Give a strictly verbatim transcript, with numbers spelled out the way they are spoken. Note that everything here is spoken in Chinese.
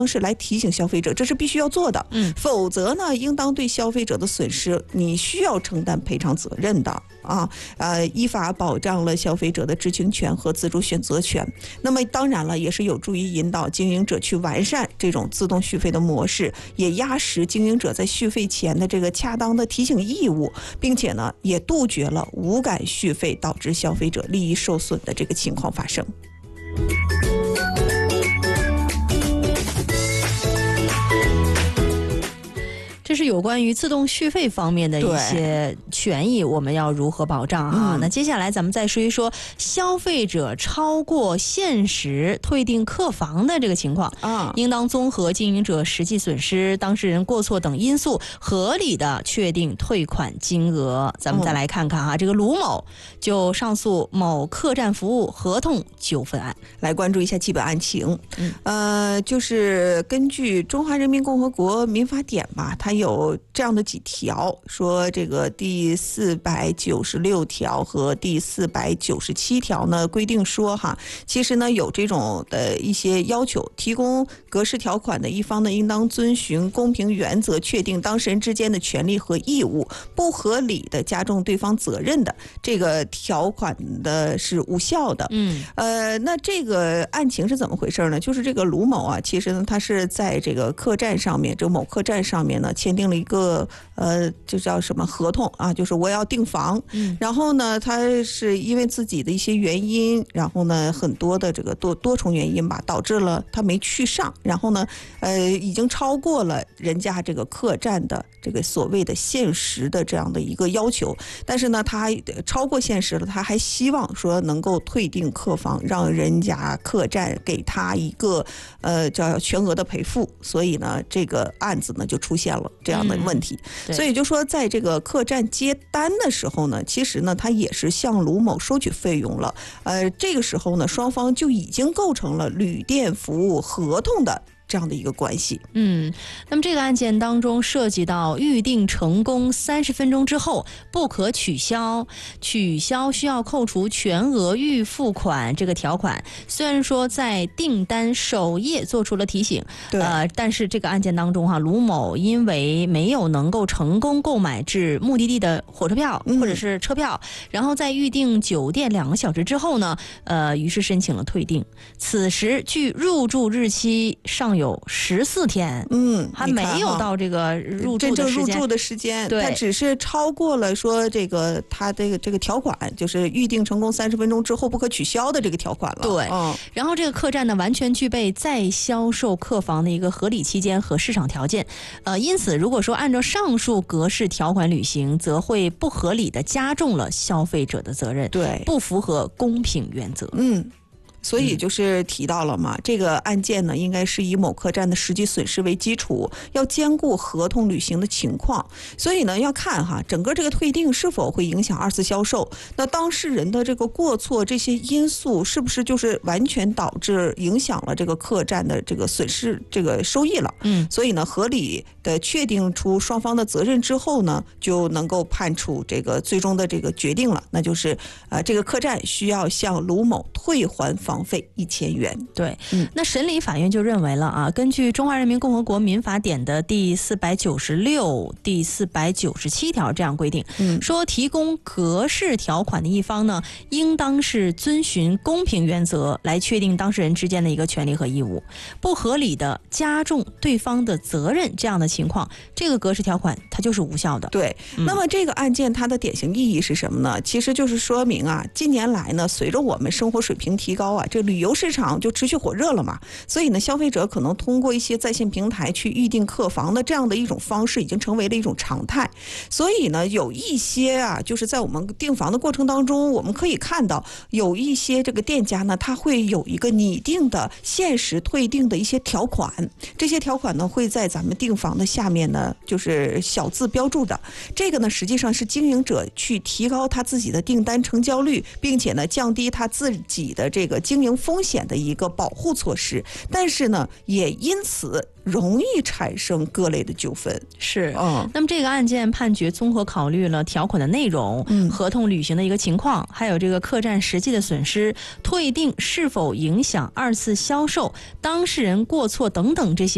式来提醒消费者，这是必须要做的。 嗯， 否则呢，应当对消费者的损失，你需要承担赔偿责任的啊。呃，依法保障了消费者的知情权和自主选择权。那么当然了，也是有助于引导经营者去完善这种自动续费的模式，也压实经营者在续费前的这个恰当的提醒义务，并且呢，也杜绝了无感续费导致消费者利益受损的这个情况发生。 这是有关于自动续费方面的一些权益，我们要如何保障啊？那接下来咱们再说一说消费者超过限时退订客房的这个情况啊，应当综合经营者实际损失、当事人过错等因素，合理的确定退款金额。咱们再来看看哈，这个卢某就上诉某客栈服务合同纠纷案， 来关注一下基本案情。嗯，呃，就是根据《中华人民共和国民法典》吧，它有这样的几条，说这个第四百九十六条和第四百九十七条呢规定说哈，其实呢有这种的一些要求，提供格式条款的一方呢，应当遵循公平原则，确定当事人之间的权利和义务，不合理的加重对方责任的这个条款的是无效的。 嗯， 呃，那这个案情是怎么回事呢？就是这个卢某啊，其实呢他是在这个客栈上面，这个某客栈上面呢签订了一个呃，就叫什么合同啊，就是我要订房。嗯，然后呢，他是因为自己的一些原因，然后呢，很多的这个多多重原因吧，导致了他没去上。然后呢，呃，已经超过了人家这个客栈的这个所谓的限时的这样的一个要求。但是呢，他还超过限时了，他还希望说能够退订客房，让人家客栈给他一个呃叫全额的赔付。所以呢，这个案子呢就出现了这样的问题。嗯，所以就说在这个客栈接单的时候呢，其实呢他也是向卢某收取费用了，呃，这个时候呢双方就已经构成了旅店服务合同的这样的一个关系。 嗯，那么这个案件当中涉及到预订成功三十分钟之后不可取消，取消需要扣除全额预付款这个条款，虽然说在订单首页做出了提醒，呃，但是这个案件当中哈，卢某因为没有能够成功购买至目的地的火车票或者是车票，嗯，然后在预订酒店两个小时之后呢，呃，于是申请了退订。此时距入住日期尚有有十四天， 嗯， 还没有到这个入住的时间，真正入住的时间， 对， 它只是超过了说这个它这个这个条款，就是预订成功三十分钟之后不可取消的这个条款了。 对，嗯，然后这个客栈呢，完全具备再销售客房的一个合理期间和市场条件，呃，因此如果说按照上述格式条款履行，则会不合理的加重了消费者的责任， 对， 不符合公平原则。 嗯。所以就是提到了嘛，嗯，这个案件呢，应该是以某客栈的实际损失为基础，要兼顾合同履行的情况。所以呢，要看哈，整个这个退订是否会影响二次销售，那当事人的这个过错这些因素是不是就是完全导致影响了这个客栈的这个损失这个收益了？嗯，所以呢，合理的确定出双方的责任之后呢，就能够判处这个最终的这个决定了，那就是呃，这个客栈需要向卢某退还房房费一千元。 对，嗯，那审理法院就认为了啊，根据《中华人民共和国民法典》的第四百九十六、第四百九十七条这样规定，嗯，说提供格式条款的一方呢，应当是遵循公平原则来确定当事人之间的一个权利和义务，不合理的加重对方的责任这样的情况，这个格式条款它就是无效的。 对，嗯，那么这个案件它的典型意义是什么呢？其实就是说明啊，近年来呢，随着我们生活水平提高啊，这旅游市场就持续火热了嘛，所以呢，消费者可能通过一些在线平台去预订客房的这样的一种方式，已经成为了一种常态。所以呢，有一些啊，就是在我们订房的过程当中，我们可以看到有一些这个店家呢，他会有一个拟定的限时退订的一些条款，这些条款呢会在咱们订房的下面呢，就是小字标注的。这个呢，实际上是经营者去提高他自己的订单成交率，并且呢，降低他自己的这个经营风险的一个保护措施，但是呢，也因此容易产生各类的纠纷。 是，嗯，那么这个案件判决综合考虑了条款的内容、嗯、合同履行的一个情况，还有这个客栈实际的损失、退订是否影响二次销售、当事人过错等等这些